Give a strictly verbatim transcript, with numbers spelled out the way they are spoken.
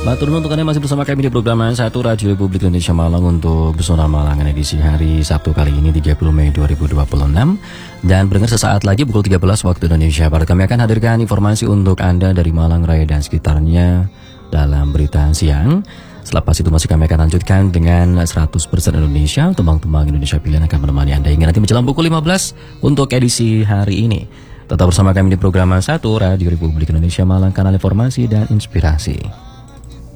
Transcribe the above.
Matur nuwun untuk Anda masih bersama kami di program satu Radio Republik Indonesia Malang untuk Zona Malang edisi hari Sabtu kali ini tiga puluh Mei dua ribu dua puluh enam. Dan berdengar sesaat lagi pukul tiga belas waktu Indonesia Barat, kami akan hadirkan informasi untuk Anda dari Malang Raya dan sekitarnya dalam berita siang. Selepas itu masih kami akan lanjutkan dengan seratus persen Indonesia, tembang-tembang Indonesia pilihan akan menemani Anda hingga nanti menjelang pukul lima belas untuk edisi hari ini. Tetap bersama kami di program satu Radio Republik Indonesia Malang, kanal informasi dan inspirasi.